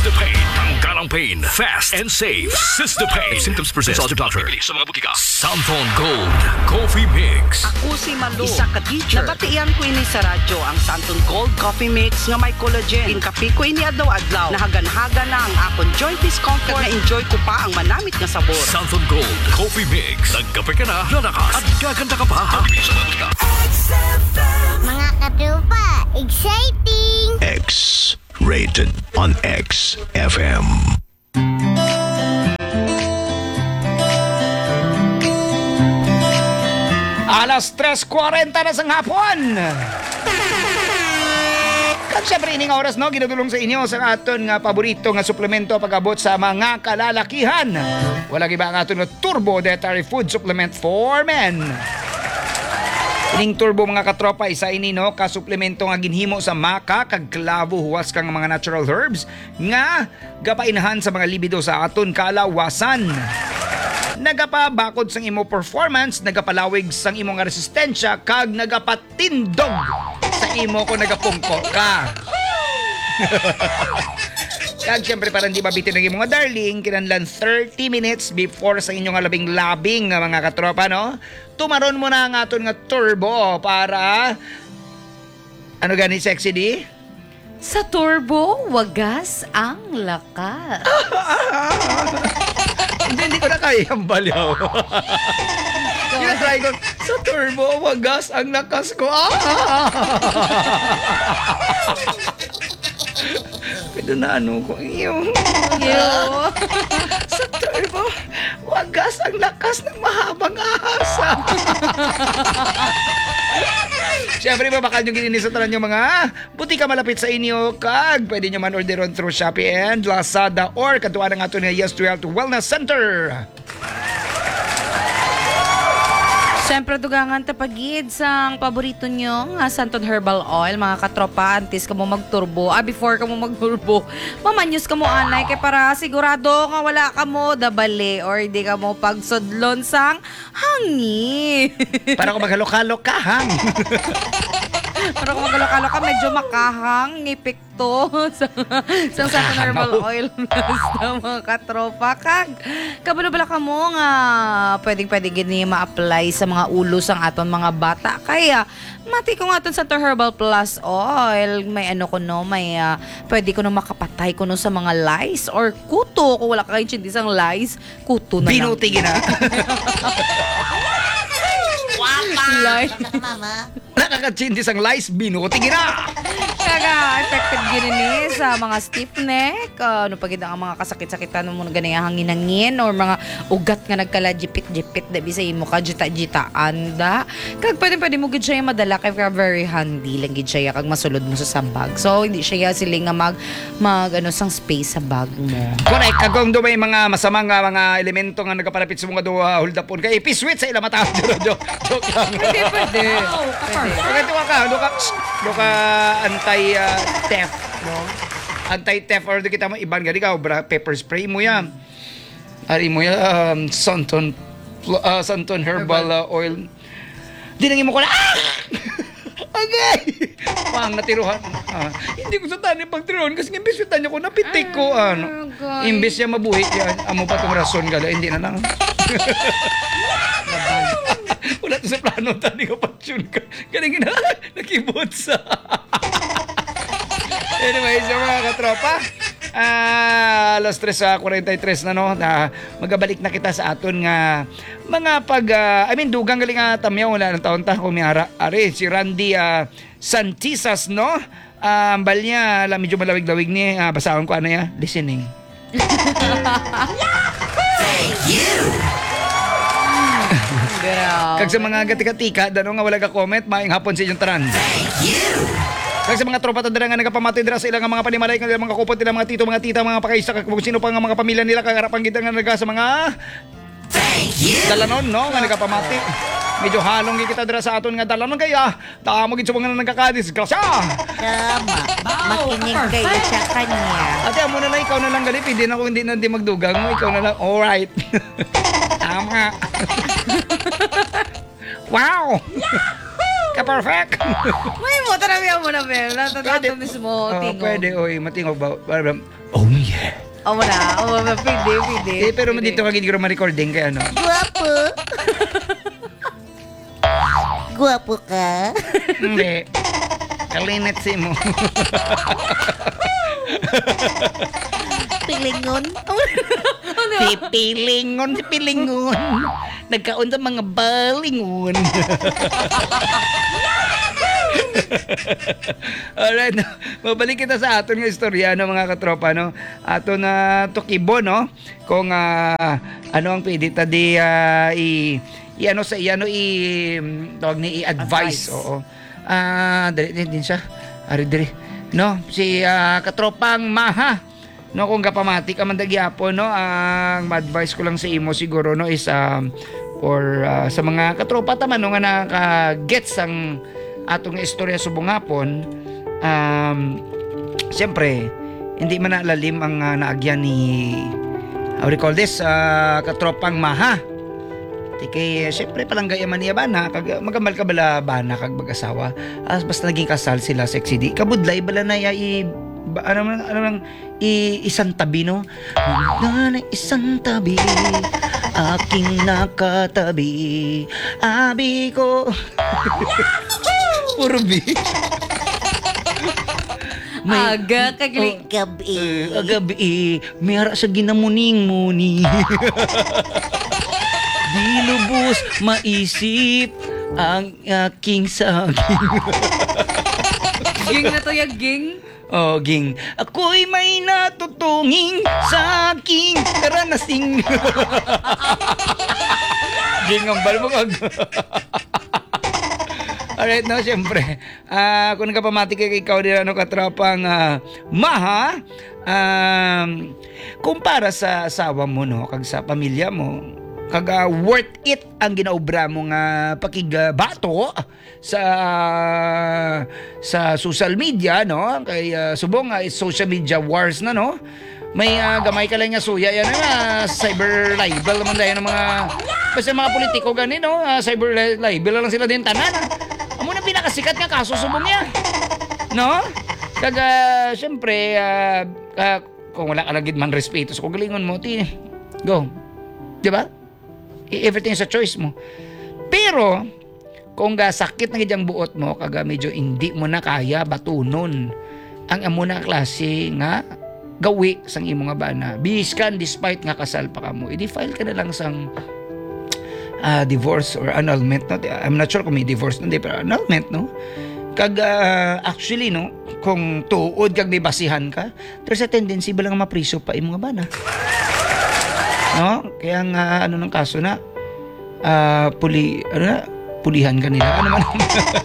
Sistapain. Tanggalang pain. Fast and safe. Sistapain. If symptoms persist, consult your doctor. Bili sa mga butika. Santon Gold Coffee Mix. Ako si Malu, isa ka teacher. Nabatian ko ini sa radyo ang Santon Gold Coffee Mix nga may collagen. Inkapi ko ini adlaw-adlaw. Nahagan-hagan na ang akong joint discomfort. Na-enjoy ko pa ang manamit nga sabor. Santon Gold Coffee Mix. Nagkape ka na, lalakas, at gaganda ka pa. Bili sa mga butika. Mga katupa, exciting! X-rated on XFM. Alas 3:40 na sa hapon. Kag syempre ining oras no ginadulong sa inyo sa aton nga paborito nga suplemento pag-abot sa mga kalalakihan. Wala giba ang aton nga Turbo Dietary Food Supplement for Men. Ining turbo mga katropa isa ini no ka suplemento nga ginhimo sa maka kag klabo huwas kang mga natural herbs nga gapainahan sa mga libido sa aton kalawasan. Nagapabakod sang imo performance, nagapalawig sang imo nga resistensya kag nagapatindog sa imo kung nagapungko ka. Kag syempre para hindi mabitin ang imo nga darling, kinahanglan 30 minutes before sa inyo nga labing-labing nga mga katropa no. Tumaron mo na ang aton nga turbo para ano gani sexy di? Sa turbo, wagas ang lakas. Hindi ko na kaya ang baliw. Try ko, sa turbo, wagas ang lakas ko. Pero na ano ko, iyo. Sa turbo, wagas ang lakas ng mahabang asa. Siyempre, babakal nyo ginisataran nyo mga butika malapit sa inyo kag pwede nyo man orderon through Shopee and Lazada or katuan ng ato nga Yes to Health Wellness Center. Siyempre, dugangan tapagid sang paborito nyo nga Santon Herbal Oil, mga katropa, antes ka mo magturbo. Before ka mo magturbo, mamanyos ka mo anay kay para sigurado nga wala ka mo dabali or di ka mo pagsudlon sang hangin. Para ko maghalo-halo ka, hang. Para kung magalo-kalo ka, medyo makahang epekto sa Santon Herbal Oil basta mga katropa. Kabalo-bala ka mo nga pwedeng gini ma-apply sa mga ulo sang aton mga bata. Kaya mati ko nga aton Santon Herbal Plus Oil, may ano ko no, may pwede ko no makapatay ko no sa mga lice or kuto. Kung wala ka kayo chindi sang lice, kuto na lang. Binuti na. Lice. Nakakachindis ang lice, binuti na. Kaga effective gini sa mga stiff neck, ano pagid ang mga kasakit-sakitan mo gani hangin-hangin or mga ugat nga nagkala jipit-jipit da bisay mo ka jita-jitaan da. Kag pwede mo gid siya madala kay very handy lang gid siya kag masulod mo sa bag. So hindi siya siling nga mag ano sang space sa bag mo. Correct, kagong do may mga masamang mga elemento nga nagapalapit sa mga duha huldapon kay ipiswit sa ila mata. Joke lang. Pwede. Do ka anti-theft, no? Anti-theft or do kita mo iban gani ka pepper spray mo yan. Ari mo yan Santon Herbal Oil. Dinangin mo ko na. Agay! Pang natiruhan. Hindi ko sa tanin pagtiruhan kasi imbis yung tanya ko napitik ko. Imbis niya mabuhi yan. Amo pa itong rason gala. Hindi na lang. Wala to sa plano. Tani ko pagsyon ka. Galing na. Nakibot sa. Anyway, so mga katropa. Alas 3:43 na no. Magabalik na kita sa aton nga mga dugang galing nga tamyaw wala ng taon ta kumiara. Ari si Randy Santisas no. Ambal niya medyo malawig-lawig ni basahan ko ano ya listening. Thank you. Kag sa mga gatika-tika dano nga wala ka comment maayong hapon sa inyong tanan. Thank you. Kag sa mga tropa tadra nga nagapamatay dira sa ilang mga panimalay nga mga kupot nila mga tito mga tita mga pakaisa kag sino pa nga mga pamilya nila kag harapan gid nga naga sa mga Thank you. dalanon no nga nagapamati. Medyo halong kita dira sa aton nga dalanon kaya tama gid sa mga nagkakadisgrasya. Tama. Makinig kayo sa kanya. Ate amo na lang ikaw na lang galip hindi na ako hindi magdugang mo ikaw na lang alright. Tama. Wow. Ka-perfect. May mo, tarabihan mo na, Bel. Natato mismo, tingo. Pwede, oy, matingog ba? Oh, yeah. O mo na, pwede. Pero dito kagid ko ma-recording kaya ano. Guwapo. Guwapo ka. Hindi. Kalinit si mo. Pilingon. Si pilingon. Nagkaon sa mga balingon. Alright, no? Mabalik kita sa aton nga istorya, no, mga katropa, no? Aton na tukibo, no? Kung ano ang pwede tadi i-ano sa iyano tawag ni i-advise. Oo. Dali din siya. Ari. No, si katropang Maha. No, kung kapamati ka man dagyapon, no, ang ma-advise ko lang sa imo siguro, no, is or sa mga katropa taman, no, nga naka-gets ang atong istorya subong hapon, siyempre hindi man nalalim ang naagyan ni how do you call this, katropang Maha. Kay siyempre palanggay man niya bana kag magambal ka bala bana kag mag-asawa, basta naging kasal sila sexy di kabudlay bala na ya isang tabi, no? Isang tabi, aking nakatabi, abi ko. Puro bi. Aga kagli. Gabi. Agabi, mayara sa ginamuning-muni. Di lubos maisip ang aking saging. Ging na to yung ging. Oh, ging. Ako'y may natutunging sa aking karanasing. Ging ang balbog. Alright, no, siyempre. Kung nagkapamati kay ikaw din, ano, katrapang Maha, kumpara sa asawa mo, no, kag sa pamilya mo, kag worth it ang ginaobra mo nga pakigabato sa social media, no, kay subong social media wars na, no, may gamay ka lang nga suya yan nga cyber libel naman dahil ng mga basta mga politiko gani, no, cyber libel lang sila din tanan. Amo na pinakasikat nga kaso subong niya, no, kag syempre kung wala ka lagid man respeto sa kagalingon mo, go, di ba? Everything is a choice mo. Pero kung sakit na gidang buot mo, kaga medyo hindi mo na kaya batunon ang amo na klase nga gawi sang imo nga bana. Biskan despite nga kasal pa kamo, i-file ka na lang sang divorce or annulment, no? I'm not sure kung may divorce na, pero annulment, no? Kag actually, no, kung tuod kag may basihan ka, there's a tendency ba lang mapriso pa imo nga bana. No? Kaya nga ano ng kaso na pulihan ka nila. Ano man?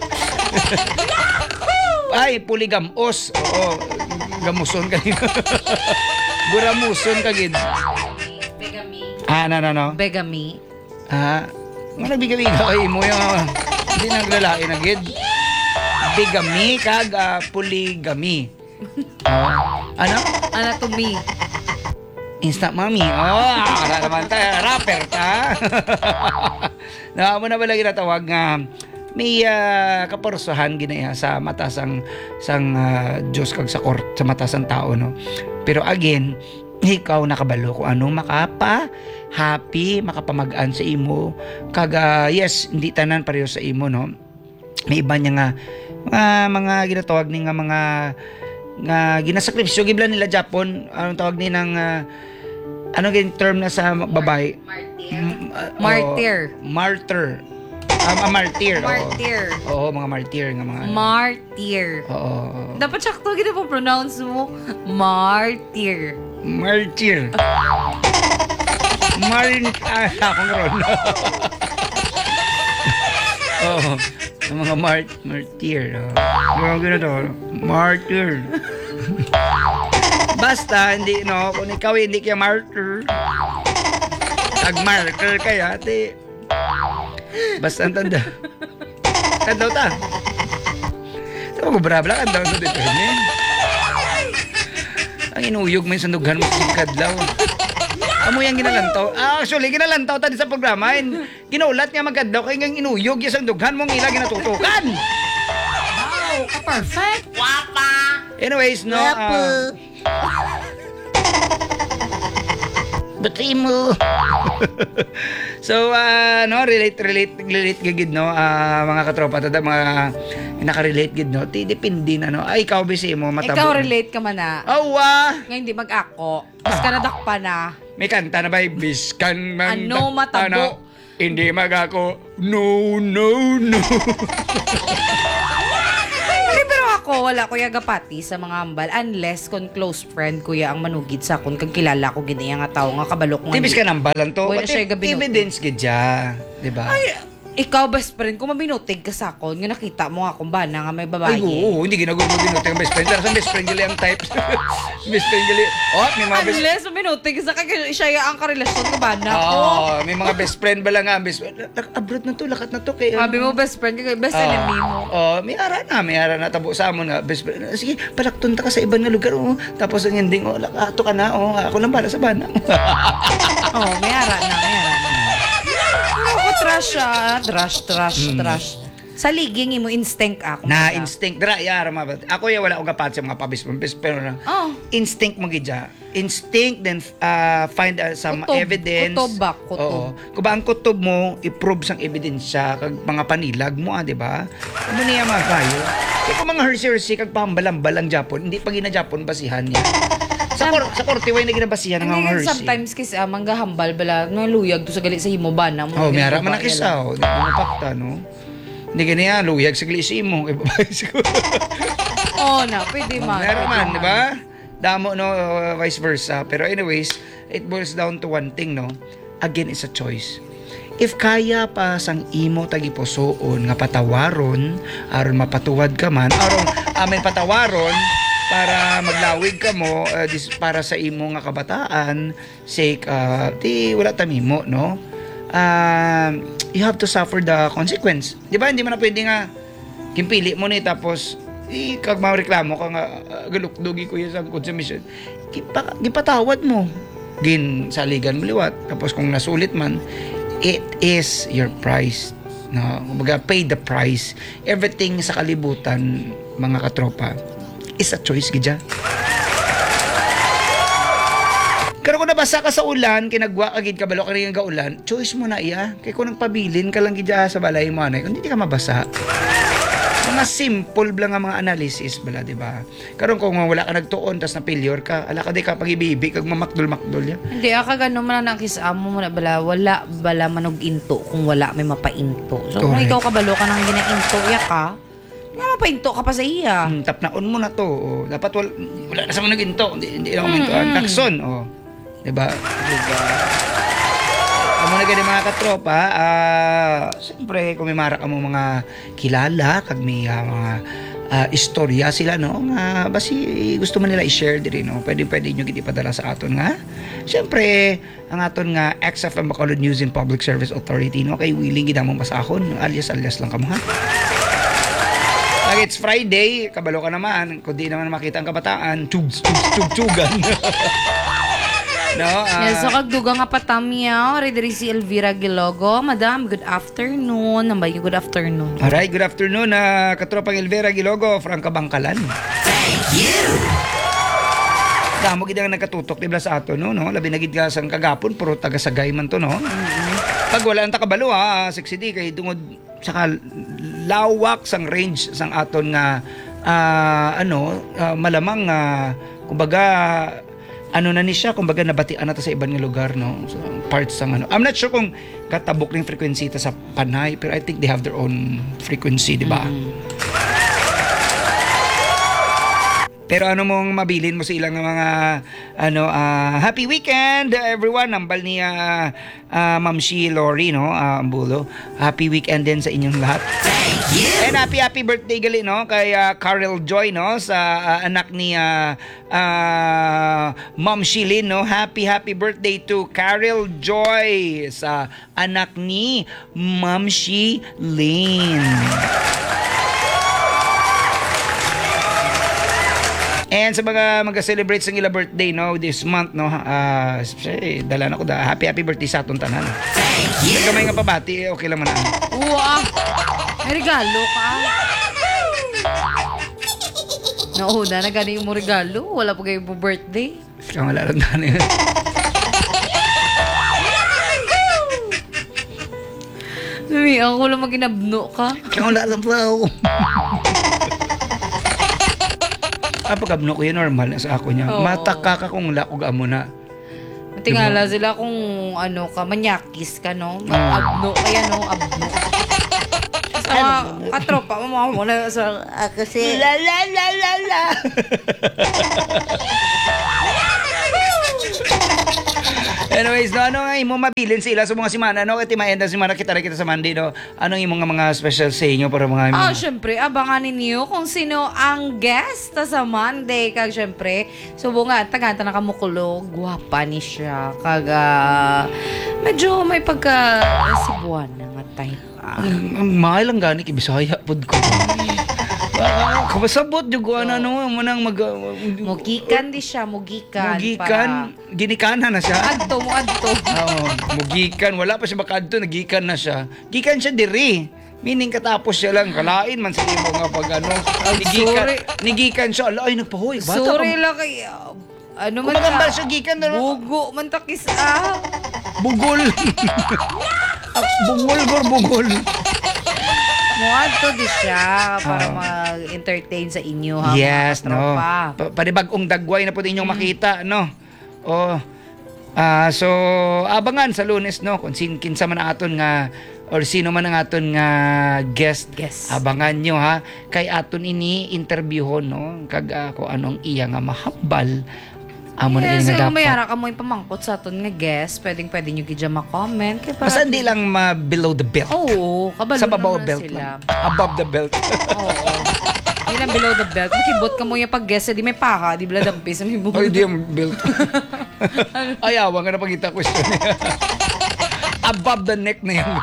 Ay, puligamos. Oo, gamuson ka nila. Buramuson ka gid. Begami. No. Begami. Nga nagbigabiga kay mo yung hindi naglalaki na gid. Bigami kag puligami. Ano? Anatomy. Instant mommy. Wala naman ta. Rapper ta. Mo na ba lagi natawag nga may kaparusahan ginaya sa mata sang Diyos kag sa mata sang tao, no? Pero again, ikaw nakabalo kung anong happy, makapamagaan sa imo. Kag yes, hindi tanan pareho sa imo, no? May iba niya nga mga ginatawag ni nga mga nga ginasakripisyo gibla nila Japon, anong tawag ni ng ano yung term na sa babae? Martyr. Martyr. Martyr. Martyr. Oo, mga martyr nga mga. Martyr. Oo. Dapat sakto gina po pronounce mo. Martyr. Martyr. Akong ron. Oo. Ang mga martyr. Gawin ko na to. Martyr. Basta, hindi, no? Kung ikaw hindi kaya martyr, tag-marker kaya, ate. Basta ang tanda. Tandaw ta. Ito mo, brabla, tandaw sa dito. Ang inuyog mo yung sandughan mo sa kadlaw. Amo yang ginalantaw. Actually, ginalantaw tadi sa programa. Ginaulat nga magkadlaw kay ngang inuyog yung dughan mong ila ginatutukan. Wow, ka-perfect. Anyways, no. Batri mo. So, no, relate gid, no, mga katropa, tada, mga nakarelate gid, no, depende na, no, ay, ikaw, bisi mo, matabo. Ikaw relate ka man na. Ngayon di mag-ako. Mas ka nadakpa na. May kanta na ba, biskan man, Ano, matabo? Hindi magako, no. Pero ako, wala ko yagapati sa mga ambal unless kon close friend kuya ang manugid sa akon kag kilala ko gid nga tao nga kabalo ko nga. Tibis ka ng balan to. Wala siya gabi Evidence gid siya, di ba? Ay, ikaw best friend kung mabinutig ka sa akon nga nakita mo nga kung bana nga may babae. Ay, oo, hindi ginagawa mo binuti ang best friend. Pero sa best friend gali ang type. Best friend gali. Oh, may mga best Unless mabinutig ka sa siya ang karelasyon ka bana ko. may mga best friend ba lang nga best friend. Abroad na to, lakat na to kay. Sabi mo best friend ka, best enemy mo. May ara na tabo sa amon nga best friend. Sige, palakton ta ka sa ibang nga lugar. Tapos ang ending, ato ka na. Ako lang para sa bana. May ara na. Ako trash. Sa liging mo instinct ako. Na instinct dra yara mabat. Ako ya wala og gapat sa mga pabis pero na. Instinct mo gidya. Instinct then find some Kutob. evidence. Kutob ba? Kutob. Oo. Kung ba ang kutob mo i-prove sang ebidensya kag mga panilag mo, di ba? Ano niya magayo? Kung mga hersi kag pahambalang Japon, hindi pa gina Japon basihan niya. Sa korte way na ginabasihan ng mga hersi. Sometimes kasi manggahambal bala naluyag to sa gali sa himo ba na mo. May ara man nakisaw, di mo pakta no. Hindi ganyan, luyag sa glisi mo. Pwede man. Meron man, di ba? Damo, no, vice versa. Pero anyways, it boils down to one thing, no? Again, it's a choice. If kaya pa sang imo tagipusoon nga patawaron, aron mapatuwad ka man, aron amin patawaron, para maglawig ka mo, para sa imo nga kabataan, sake, di wala tamimo, no? You have to suffer the consequence. Di ba? Hindi mo na pwede nga kimpili mo ni tapos kag mareklamo ka nga galukdugi ko yung sa consumption. Gipatawad mo. Gin saligan mo liwat. Tapos kung nasulit man, it is your price. No? Kumbaga, pay the price. Everything sa kalibutan, mga katropa, is a choice gidya. Pero kung nabasa ka sa ulan, kinagwa agid kabalo ka rin nga ulan, choice mo na iya. Kaya kung nagpabilin ka lang gidya sa balay mo anay, kung hindi ka mabasa. Mga simple lang ang mga analysis bala, di ba? Karon kung wala ka nagtuon tas na failure ka, ala ka di ka pag-ibibi kag mamakdol-makdol ya. Hindi gano man na kisamo mo na bala wala bala manog into kung wala may mapainto. So kung Correct. ikaw kabalo ka nang ginainto ya ka, nga mapainto ka pa sa iya. Tapnaon mo na to. Dapat wala na sa mga naginto. Hindi na kumintuan. Takson. Diba? Amo na gani mga katropa, siyempre kung may mara ka mo mga kilala, kag may mga istorya sila, no? Nga basi gusto man nila i-share diri, no? Pwede nyo gid ipadala sa aton nga. Siyempre, ang aton nga XFM Bacolod News and Public Service Authority, no? Kay willing gid among basahon, alias lang kamo ha. Pag it's Friday, kabalo ka naman, kung di naman makita ang kabataan, tsugan. No, So kagduga nga patamya, ready si Elvira Gilogo. Madam, good afternoon. Nambay good afternoon. Alright, good afternoon, katropang Elvira Gilogo, Franca Bangkalan. Thank you! Damo gid ang nagkatutok dibla sa ato, no? Labi na gid ka sang kagapon, puro taga Sagay man to, no? Pag wala ang takabalo, sexy di kay tungod saka lawak sang range sang aton nga malamang kumbaga ano na ni siya, kumbaga nabatian na ta sa ibang nga lugar, no? So, parts sang I'm not sure kung katabok ng frequency ta sa Panay, pero I think they have their own frequency, di ba? Pero ano mong mabilin mo sa ilang mga happy weekend everyone. Nambal ni Ma'am Shi Lori, no, Ambulo. Happy weekend din sa inyong lahat. Thank you. And happy birthday gali, no, kay Carol Joy, no, sa anak ni Ma'am Shilin, no. Happy birthday to Carol Joy sa anak ni Ma'am Shilin. And sa mga mag-celebrate sa ila birthday, no, this month, no, dala na ko da. Happy birthday sa atong tanan. Thank you. Gamay nga pabati, okay lang man. Wow! May regalo ka? Nauna na gani mo regalo. Wala pa kayo po birthday. Kaya wala lang na yun. Mami, ako lang maginabno ka. Kaya wala lang pa ako. Pag-abno ko yun, normal na sa ako niya. Oo. Mataka ka kung lakog amo na. Tingala sila kung ano ka, manyakis ka, no? Abno kaya, no? Abno. Sa mga katropa, mga muna sa... Kasi, La la la la la. Anyways, no, ano nga imo mabilin sila sa mga simana, no? Kati maenda simana kita sa Monday, no? Anong imong mga special sa inyo para mga Syempre, abangan ninyo kung sino ang guest sa Monday. Kag syempre, subo nga, tagata na kamukulo, guwapa ni siya. Kag, medyo may pagka sibuan na nga tayo. mahal lang gani kibisaya pod ko. Kabasabot jugo ano mo nang Mugikan di siya, mugikan. Ginikanan na siya. Adto mo adto. Mugikan, wala pa siya makadto, nagikan na siya. Gikan siya diri. Meaning katapos siya lang, kalain man sa imo nga pag ano. Nigikan siya, ala ay nagpahoy. Bata Sorry ka. lang kay ano man Kumagambal siya gikan na. Bugo man takis Bugol. Bugol. Muadto di siya para mag-entertain sa inyo ha. Yes, mga no. katropa. Panibagong dagway na po inyong makita, no. So abangan sa Lunes, no, kung kinsa man ang aton nga or sino man ang aton nga guest. Abangan nyo ha. Kay aton ini interviewon, no, kag kung anong iya nga mahambal. Amo na Yes, nga dapat. mayara ka mo ipamangkot sa aton nga guest. Pwede nyo gidya ma-comment. Basta hindi lang below the belt. Oo, kabalo Sa babaw naman belt sila. lang. Above the belt. Oo. Hindi lang below the belt. Makibot ka mo yung pag-guest, di may paka, di bala dampi sa may buhol. Ay, di yung belt. Ayawa nga na pagkita question niya. Above the neck na yun.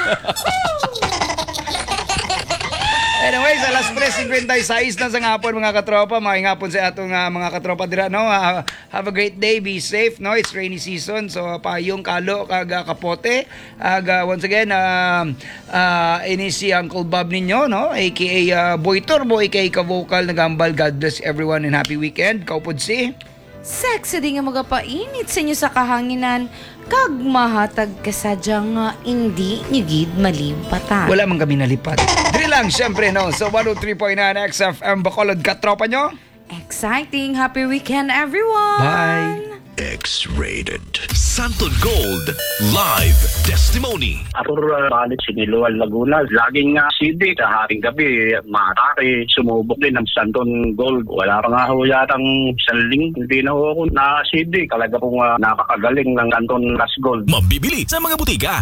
Anyways, alas 3:56 na sa ngapon mga katropa. Ngapon sa atong mga katropa dira, no. Have a great day, be safe, no. It's rainy season, so payong kalo kag kapote. Once again, ini si Uncle Bob ninyo, no, aka Boy Turbo, aka ka-vocal nagambal. God bless everyone and happy weekend. Kaupod si Sexy di nga magapainit sa inyo sa kahanginan. Kag mahatag kasadyang hindi nyugid malimpatan. wala man kami nalipat. Diri lang, syempre, no, sa 103.9 XFM Bacolod, katropa nyo. Exciting! Happy weekend, everyone! Bye! X-rated. Santon Gold Live Testimony. Ako balik Siniluan, Laguna. Laging CD sa haring gabi, matake, sumubok din ng Santon Gold. Wala pa nga ho yatang saling, hindi na ho ako na CD. Talaga pong nakakagaling ng Santon Ras Gold. Mabibili sa mga butika.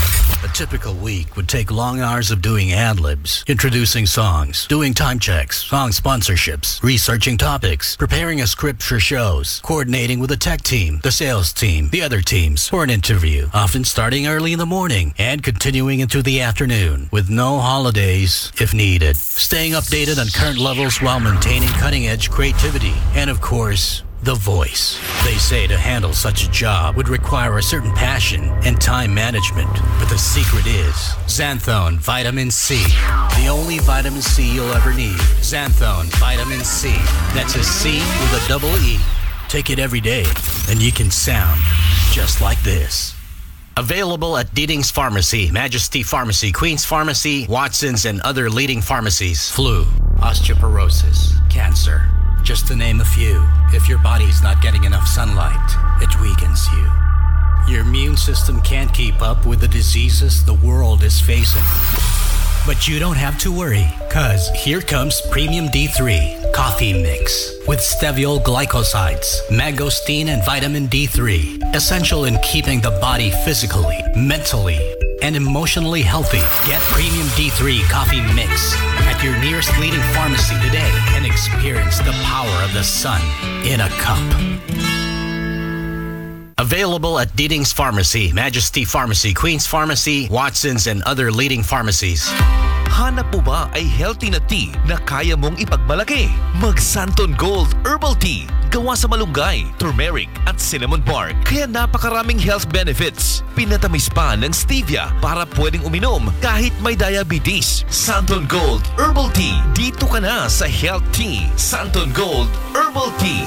A typical week would take long hours of doing ad-libs, introducing songs, doing time checks, song sponsorships, researching topics, preparing a script for shows, coordinating with the tech team, the sales team, the other teams for an interview, often starting early in the morning and continuing into the afternoon, with no holidays if needed. Staying updated on current levels while maintaining cutting-edge creativity, and of course, the voice. They say to handle such a job would require a certain passion and time management. But the secret is Xanthone Vitamin C. The only vitamin C you'll ever need. Xanthone Vitamin C. That's a C with a double E. Take it every day and you can sound just like this. Available at Deedings Pharmacy, Majesty Pharmacy, Queen's Pharmacy, Watson's, and other leading pharmacies. Flu, osteoporosis, cancer. Just to name a few. If your body's not getting enough sunlight, it weakens you. Your immune system can't keep up with the diseases the world is facing. But you don't have to worry, cause here comes Premium D3 Coffee Mix with steviol glycosides, mangosteen, and vitamin D3. Essential in keeping the body physically, mentally, and emotionally healthy. Get Premium D3 Coffee Mix at your nearest leading pharmacy today and experience the power of the sun in a cup. Available at Deedings Pharmacy, Majesty Pharmacy, Queen's Pharmacy, Watson's, and other leading pharmacies. Hanap mo ba ay healthy na tea na kaya mong ipagmalaki? Mag Santon Gold Herbal Tea. Gawa sa malunggay, turmeric at cinnamon bark. Kaya napakaraming health benefits. Pinatamis pa ng stevia para pwedeng uminom kahit may diabetes. Santon Gold Herbal Tea. Dito ka na sa Health Tea. Santon Gold Herbal Tea.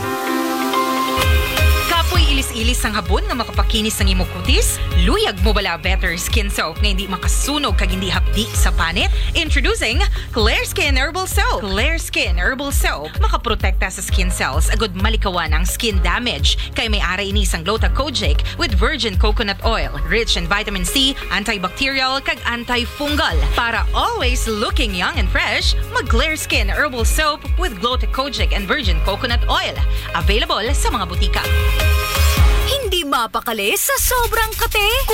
Kapoy ilis-ilis ang habon nga makapakinis ng imong kutis? Luyag mo bala Better Skin Soap nga hindi makasunog kag hindi hapdi sa panit? Introducing Clear Skin Herbal Soap. Clear Skin Herbal Soap makaprotekta sa skin cells agud malikawan ang skin damage kay may ara ini sang Gluta-Kojic with virgin coconut oil, rich in vitamin C, antibacterial kag antifungal. Para always looking young and fresh, mag Clear Skin Herbal Soap with Gluta-Kojic and virgin coconut oil. Available sa mga butika. Hindi mapakali sa sobrang kate.